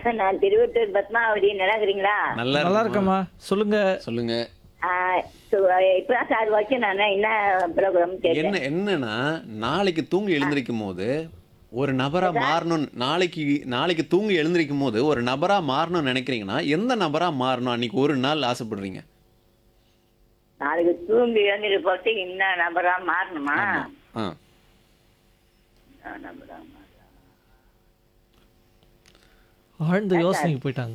நான் திருவட்டூர் பத்மாவதி. நல்லா இருக்கிறீங்களா? நல்லா நல்லா இருக்குமா? இருக்கம்மா. சொல்லுங்க. சொல்லுங்க. இப்பதான் சார் வச்சு நான் என்ன ப்ரோக்ராம் கேட்டேன். என்னன்னா நாளைக்கு தூங்கி எழுந்திருக்கும் போது ஒரு நபரா மாறணும். நாளைக்கு தூங்கி எழுந்திருக்கும் போது ஒரு நபரா மாறணும்னு நினைக்கிறீங்கன்னா எந்த நபரா மாறணும் அன்னைக்கு ஒரு நாள் ஆசைப்படுறீங்க? நாளைக்கு தூங்கி எழுந்திரு போட்டு இன்னும் நபரா மாறணுமா? ஆ. நபரா ஆழ்ந்த யோசனைக்கு போயிட்டாங்க.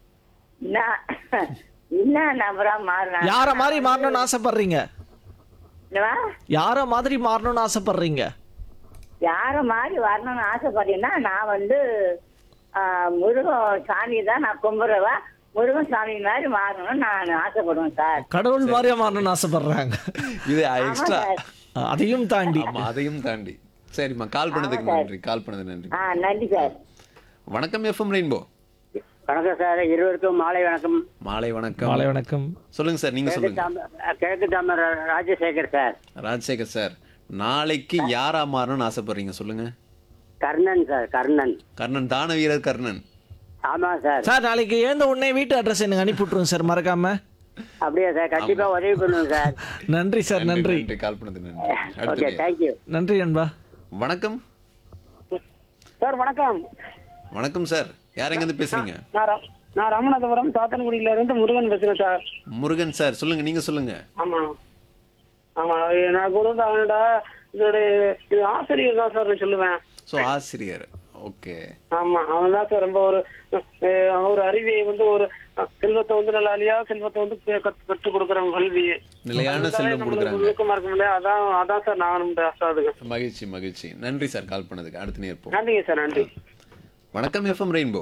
என்ன நபரா மாறணும்? யார மாதிரி மாறணும்னு ஆசைப்படுறீங்க? என்னவா? யார மாதிரி மாறணும்னு ஆசைப்படுறீங்க? யார மாதிரி வரணும்னு ஆசைப்படுறீங்கன்னா நான் முருகன் சாமி தான் நான் கும்பிடுறவா. முருகன் சாமி மாதிரி மாறணும்னு நான் ஆசைப்படுவேன் சார். கடவுள் மாதிரியா மாறணும்னு ஆசைப்படுறாங்க. இது எக்ஸ்ட்ரா. அதையும் தாண்டி. ஆமா, அதையும் தாண்டி. சரிம்மா, கால் பண்ணதுக்கு நன்றி. கால் பண்ணது நன்றி. நன்றி சார். வணக்கம் எஃப்எம் ரெயின்போ. வணக்கம் சார். இருவருக்கும் மாலை வணக்கம். மாலை வணக்கம். மாலை வணக்கம். சொல்லுங்க சார், நீங்க சொல்லுங்க. கிழக்கு தாமர் ராஜசேகர் சார். ராஜசேகர் சார், நாளைக்கு யாரா மாறணும்னு ஆசைப்படுறீங்க சொல்லுங்க. கர்ணன் சார். கர்ணன், தான வீரர் கர்ணன். ஆமா சார். சார் நாளைக்கு எழுந்த உடனே வீட்டு அட்ரஸ் எனக்கு அனுப்பி விட்டுருங்க சார், மறக்காம. அப்படியா சார்? கண்டிப்பா உதவி பண்ணுவோம் சார். நன்றி சார். நன்றி. கால் பண்ணது நன்றி. ஓகே, அடுத்து தேங்க்யூ. நன்றி அன்பா. வணக்கம். சார் வணக்கம். வணக்கம் சார், யார் எங்க இருந்து பேசுறீங்க? நான் ராமநாதபுரம் சாத்தன்குடியில இருந்து முருகன் பேசுறேன் சார். முருகன் சார், சொல்லுங்க, நீங்க சொல்லுங்க. ஆமா ஆமா, நான் கூட அவனோட இது ஆசிரியர் தான் சார் சொல்லுவேன். சோ ஆசிரியர். ஓகே. ஆமா, அவன் தான் சார் ரொம்ப ஒரு அறிவியை ஒரு செல்வத்தை நல்ல செல்வத்தை கற்றுக் கொடுக்குறவங்க கல்வி நிலையான செல்வம் கொடுக்குறாங்க. ஊக்கமா இருக்க முடியாது. அதான் சார் நான் ஆசாதுங்க. மகிழ்ச்சி. நன்றி சார் கால் பண்ணதுக்கு. அடுத்து நேர்ப்போம். நன்றிங்க சார். நன்றி. வணக்கம் எஃப்எம் ரெயின்போ.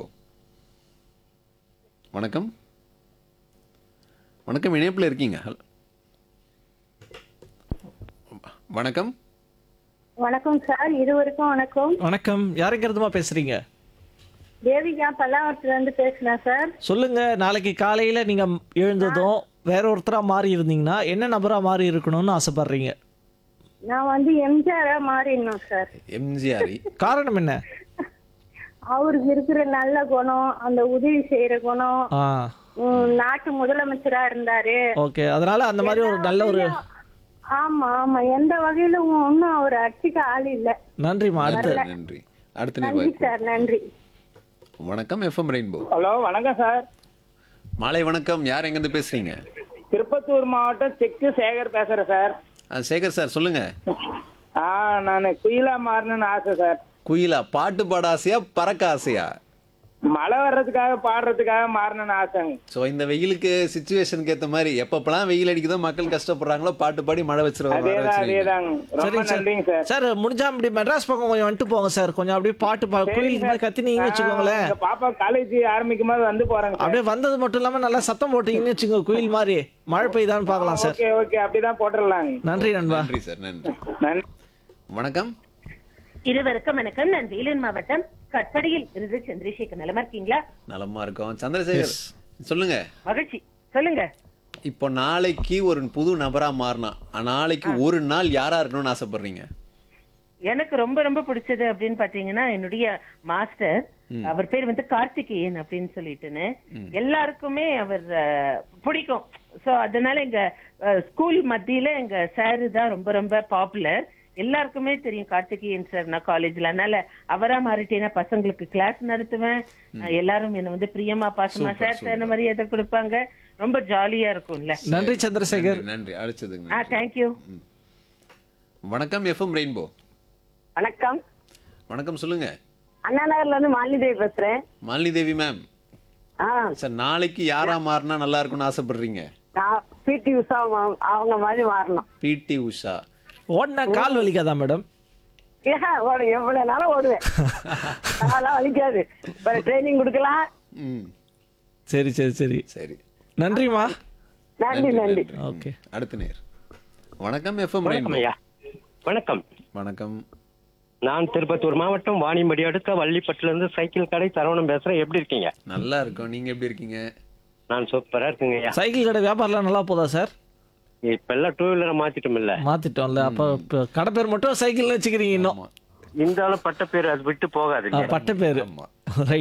வணக்கம். இணைப்புல இருக்கீங்க. வணக்கம். வணக்கம் சார். இருவருக்கும் வணக்கம். வணக்கம். யாருங்கிறதுமா பேசுறீங்க? தேவிகா பல்லாவரத்துல இருந்து பேசுறேன் சார். சொல்லுங்க. நாளைக்கு காலையில நீங்க எழுந்ததும் வேற ஒருத்தரா மாறி இருந்தீங்கன்னா என்ன நபரா மாறி இருக்கணும்னு ஆசைப்படுறீங்க? நான் எம்ஜிஆரா மாறிடணும் சார். எம்ஜிஆர். காரணம் என்ன? அவருக்கு இருக்கிற நல்ல குணம், அந்த உதவி செய்யற குணம், நாட்டு முதலமைச்சரா இருந்தாரு. ஓகே, அதனால அந்த மாதிரி ஒரு நல்ல ஒரு. ஆமா ஆமா, எந்த வகையிலும் ஒன்னும் அவர் அடிச்சுக்க ஆள் இல்ல. நன்றிமா. நன்றி. அடுத்து நன்றி சார். நன்றி. வணக்கம் எஃப்எம் ரெயின்போ. ஹலோ, வணக்கம் சார். மாலை வணக்கம். யார் எங்க இருந்து பேசுறீங்க? திருப்பத்தூர் மாவட்டம் செக்கு சேகர் பேசுறேன் சார். சேகர் சார், சொல்லுங்க. நான் குயிலா மாறணும்னு ஆசை சார். குயிலா? பாட்டு பாட ஆசையா, பறக்க ஆசையா? மழை வர்றதுக்காக பாடுறதுக்காக மாறணும்னு ஆசைங்க. சோ இந்த வெயிலுக்கு சிச்சுவேஷனுக்கு ஏத்த மாதிரி எப்பப்பெல்லாம் வெயில் அடிக்குதோ மக்கள் கஷ்டப்படுறாங்களோ பாட்டு பாடி மழை வச்சிருவாங்க. அதேதாங்க. ரொம்ப நன்றிங்க சார். சார் முடிஞ்சா அப்படி மெட்ராஸ் பக்கம் கொஞ்சம் வந்துட்டு போங்க சார். கொஞ்சம் அப்படியே பாட்டு குயிலுக்கு மாதிரி கத்தினீங்கன்னு வச்சுக்கோங்களேன். பாப்பா காலேஜ் ஆரம்பிக்கும் போது போறாங்க. அப்படியே வந்தது மட்டும் இல்லாம நல்லா சத்தம் போட்டீங்கன்னு வச்சுக்கோங்க, குயில் மாதிரி. மழை பெய்தான்னு பாக்கலாம் சார். ஓகே, அப்படிதான் போட்டுடலாங்க. நன்றி நண்பா. நன்றி சார். நன்றி. வணக்கம். இருவருக்கும் வணக்கம். நான் வேலூர் மாவட்டம் கட்படியில் இருந்து சந்திரசேகர். நலமா இருக்கீங்களா? நலமா இருக்கோம். சந்திரசேகர், சொல்லுங்க. மகிழ்ச்சி. சொல்லுங்க. இப்போ நாளைக்கு ஒரு புது நபரா மாறினா நாளைக்கு ஒரு நாள் யாரா இருக்கணும்னு ஆசைப்படுறீங்க? எனக்கு ரொம்ப ரொம்ப பிடிச்சது அப்படின்னு பாத்தீங்கன்னா என்னுடைய மாஸ்டர். அவர் பேர் கார்த்திகேயன் அப்படின்னு சொல்லிட்டுன்னு எல்லாருக்குமே அவர் பிடிக்கும். சோ அதனால எங்க ஸ்கூல் மத்தியில எங்க சாரு தான் ரொம்ப ரொம்ப பாப்புலர். எல்லாருக்குமே தெரியும் கார்த்திகேயன் சார். நான் காலேஜ்ல அதனால அவரா மாறிட்டேன்னா பசங்களுக்கு கிளாஸ் நடத்துவேன். எல்லாரும் என்ன பிரியமா பாசமா சார் சார் மரியாதை கொடுப்பாங்க. ரொம்ப ஜாலியா இருக்கும்ல. நன்றி சந்திரசேகர். நன்றி. அழைச்சதுங்க. தேங்க்யூ. வணக்கம் எஃப்எம் ரெயின்போ. வணக்கம். வணக்கம், சொல்லுங்க. அண்ணா நகர்ல இருந்து மாலினி தேவி பேசுறேன். மாலினி தேவி மேம், சார் நாளைக்கு யாரா மாறினா நல்லா இருக்கும்னு ஆசைப்படுறீங்க? பிடி உஷா அவங்க மாதிரி மாறணும். பிடி உஷா. ஓடினா கால் வலிக்காதா மேடம்? எவ்வளவு நாளும் ஓடுவேன். அதெல்லாம் வலிக்காது. ட்ரைனிங் கொடுக்கலாம். சரி சரி சரி சரி. நன்றிமா. நன்றி. ஓகே. அடுத்த நேர். வணக்கம் எஃப்எம் ரெயின்போ. வணக்கம். வணக்கம். நான் திருப்பத்தூர் மாவட்டம் வாணியம்படி அடுத்த வள்ளிப்பட்டுல இருந்து சைக்கிள் கடை சரவணம் பேசுறேன். எப்படி இருக்கீங்க? நல்லா இருக்கும். நீங்க எப்படி இருக்கீங்க? நான் சூப்பரா இருக்குங்க. சைக்கிள் கடை வியாபாரம் நல்லா போதா சார்? இப்ப எல்லாம் டூ வீலரை மாத்திட்டோம்ல. அப்ப கடை பேர் மட்டும் சைக்கிள் வச்சுக்கிறீங்க இன்னும். இந்த பட்ட பேர் அது விட்டு போகாது. பட்ட பேரு.